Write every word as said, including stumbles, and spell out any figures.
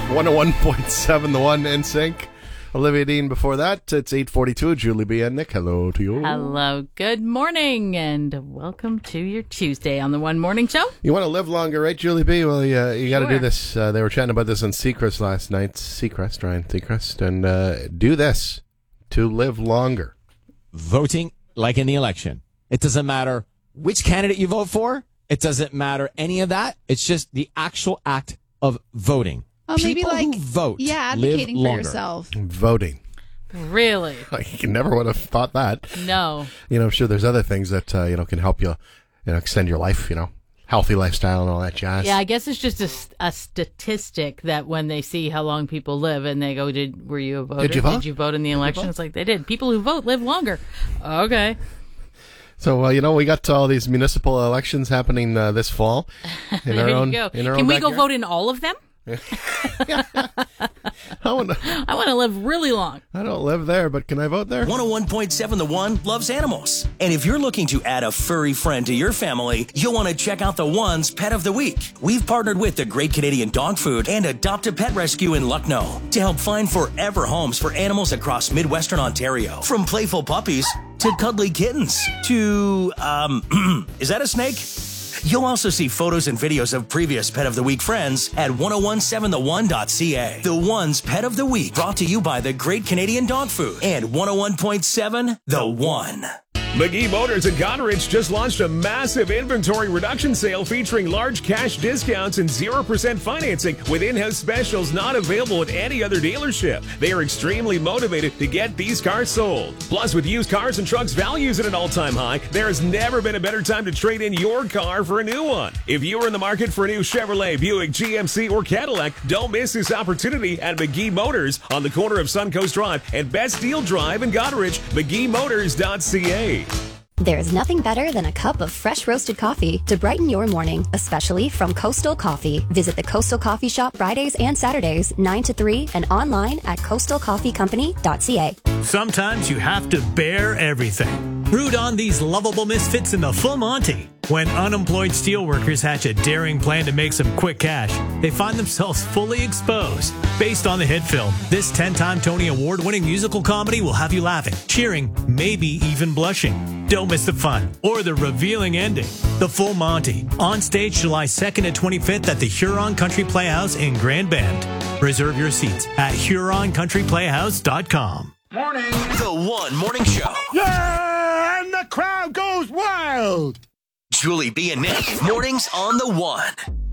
one oh one point seven, the one in sync. Olivia Dean before that. It's eight forty-two. Julie B. and Nick, hello to you. Hello, good morning, and welcome to your Tuesday on the One Morning Show. You want to live longer, right, Julie B? Well, yeah, you got to Sure. do this. Uh, they were chatting about this on Seacrest last night. Seacrest, Ryan Seacrest. And uh, do this to live longer. Voting like in the election. It doesn't matter which candidate you vote for. It doesn't matter any of that. It's just the actual act of voting. Oh, maybe People like, who vote yeah, live advocating for longer. yourself. Voting. Really? You never would have thought that. No. You know, I'm sure there's other things that, uh, you know, can help you, you know, extend your life, you know, healthy lifestyle and all that jazz. Yeah, I guess it's just a, s- a statistic that when they see how long people live and they go, "Did were you a voter? Did you vote? Did you vote in the election?" It's like they did. People who vote live longer. Okay. So, uh, you know, we got all these municipal elections happening uh, this fall. In There our you own, go. in our Can own we go backyard. vote in all of them? I, wanna, I want to live really long. I don't live there, but can I vote there? one oh one point seven The One loves animals. And if you're looking to add a furry friend to your family, you'll want to check out The One's Pet of the Week. We've partnered with the Great Canadian Dog Food and Adopt a Pet Rescue in Lucknow to help find forever homes for animals across Midwestern Ontario. From playful puppies to cuddly kittens to, um, is that a snake? You'll also see photos and videos of previous Pet of the Week friends at ten seventeen the one dot c a. The One's Pet of the Week, brought to you by the Great Canadian Dog Food and one oh one point seven The One. McGee Motors in Goderich just launched a massive inventory reduction sale featuring large cash discounts and zero percent financing with in-house specials not available at any other dealership. They are extremely motivated to get these cars sold. Plus, with used cars and trucks values at an all-time high, there has never been a better time to trade in your car for a new one. If you are in the market for a new Chevrolet, Buick, G M C, or Cadillac, don't miss this opportunity at McGee Motors on the corner of Suncoast Drive and Best Deal Drive in Goderich, mcgee motors dot c a. There's nothing better than a cup of fresh roasted coffee to brighten your morning, especially from Coastal Coffee. Visit the Coastal Coffee Shop Fridays and Saturdays, nine to three, and online at coastal coffee company dot c a. Sometimes you have to bear everything. Root on these lovable misfits in the Full Monty. When unemployed steelworkers hatch a daring plan to make some quick cash, they find themselves fully exposed. Based on the hit film, this ten-time Tony Award-winning musical comedy will have you laughing, cheering, maybe even blushing. Don't miss the fun or the revealing ending. The Full Monty, on stage July second and twenty-fifth at the Huron Country Playhouse in Grand Bend. Reserve your seats at huron country playhouse dot com. Morning. The One Morning Show. Yeah, and the crowd goes wild. Julie B. and Nick. Mornings on The One.